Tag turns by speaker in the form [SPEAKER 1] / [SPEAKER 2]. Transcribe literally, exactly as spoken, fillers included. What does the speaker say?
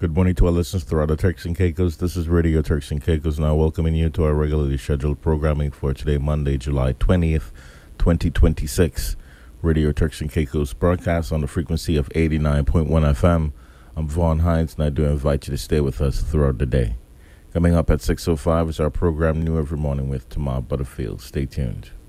[SPEAKER 1] Good morning to our listeners throughout the Turks and Caicos. This is Radio Turks and Caicos now welcoming you to our regularly scheduled programming for today, Monday, July twentieth, twenty twenty-six. Radio Turks and Caicos broadcast on the frequency of eighty-nine point one F M. I'm Vaughn Hines, and I do invite you to stay with us throughout the day. Coming up at six oh five is our program New Every Morning with Tamar Butterfield. Stay tuned.